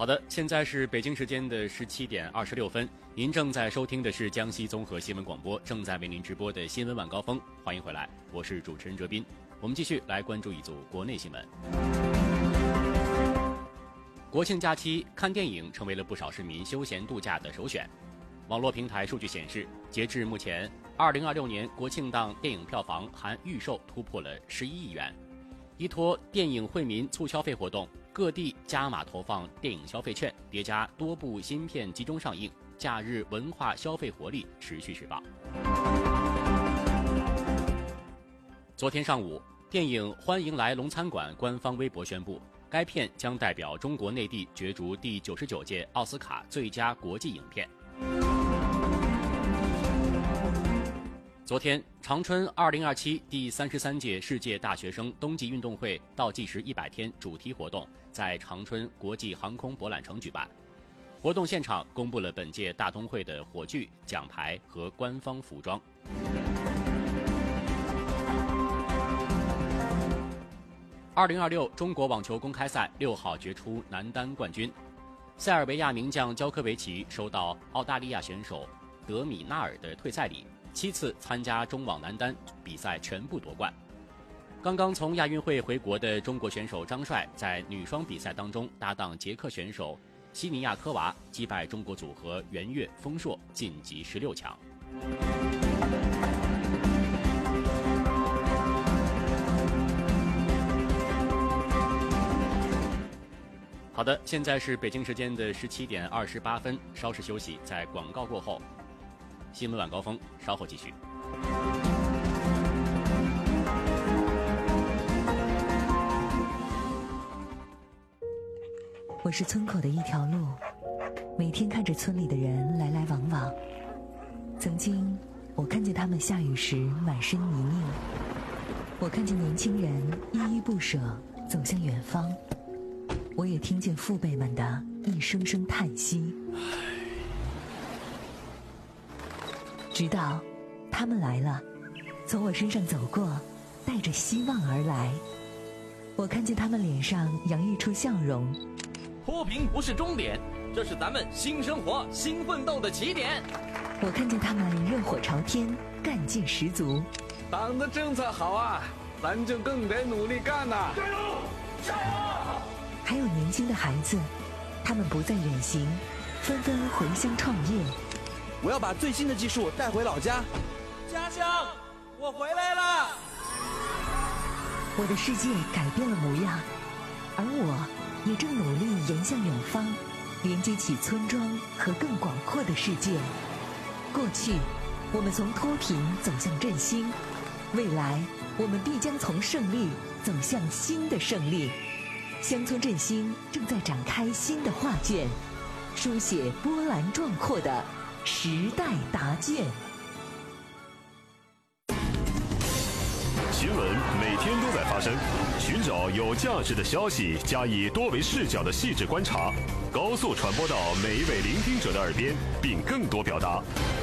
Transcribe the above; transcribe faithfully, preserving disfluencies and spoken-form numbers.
好的，现在是北京时间的十七点二十六分，您正在收听的是江西综合新闻广播，正在为您直播的新闻晚高峰，欢迎回来，我是主持人哲斌。我们继续来关注一组国内新闻。国庆假期看电影成为了不少市民休闲度假的首选。网络平台数据显示，截至目前，二零二六年国庆档电影票房含预售突破了十一亿元。依托电影惠民促消费活动，各地加码投放电影消费券，叠加多部新片集中上映，假日文化消费活力持续释放。昨天上午，电影《欢迎来龙餐馆》官方微博宣布，该片将代表中国内地角逐第九十九届奥斯卡最佳国际影片。昨天，长春二零二七第三十三届世界大学生冬季运动会倒计时一百天主题活动在长春国际航空博览城举办。活动现场公布了本届大冬会的火炬、奖牌和官方服装。二零二六中国网球公开赛六号决出男单冠军，塞尔维亚名将焦科维奇收到澳大利亚选手德米纳尔的退赛礼。七次参加中网男单比赛全部夺冠。刚刚从亚运会回国的中国选手张帅在女双比赛当中搭档捷克选手西尼亚科娃，击败中国组合袁岳、封硕，晋级十六强。好的，现在是北京时间的十七点二十八分，稍事休息，在广告过后。新闻晚高峰稍后继续。 我是村口的一条路，每天看着村里的人来来往往。曾经我看见他们下雨时满身泥泞，我看见年轻人依依不舍走向远方，我也听见父辈们的一声声叹息。直到他们来了，从我身上走过，带着希望而来。我看见他们脸上洋溢出笑容。 脱贫不是终点，这是咱们新生活、新奋斗的起点。 我看见他们热火朝天，干劲十足。 党的政策好啊，咱就更得努力干呐！ 加油！加油！ 还有年轻的孩子，他们不再远行，纷纷回乡创业。 我要把最新的技术带回老家。 家乡，我回来了！ 我的世界改变了模样，而我也正努力迎向远方，连接起村庄和更广阔的世界。过去，我们从脱贫走向振兴；未来，我们必将从胜利走向新的胜利。乡村振兴正在展开新的画卷，书写波澜壮阔的时代答卷。 新闻每天都在发生，寻找有价值的消息，加以多维视角的细致观察，高速传播到每一位聆听者的耳边，并更多表达。